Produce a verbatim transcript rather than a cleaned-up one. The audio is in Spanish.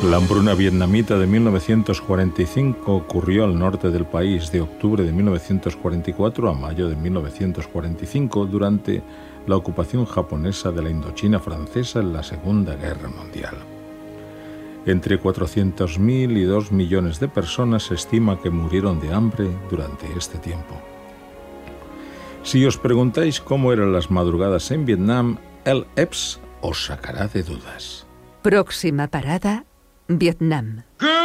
La hambruna vietnamita de mil novecientos cuarenta y cinco ocurrió al norte del país de octubre de mil novecientos cuarenta y cuatro a mayo de mil novecientos cuarenta y cinco durante la ocupación japonesa de la Indochina francesa en la Segunda Guerra Mundial. Entre cuatrocientos mil y dos millones de personas se estima que murieron de hambre durante este tiempo. Si os preguntáis cómo eran las madrugadas en Vietnam, el E P S os sacará de dudas. Próxima parada, Vietnam.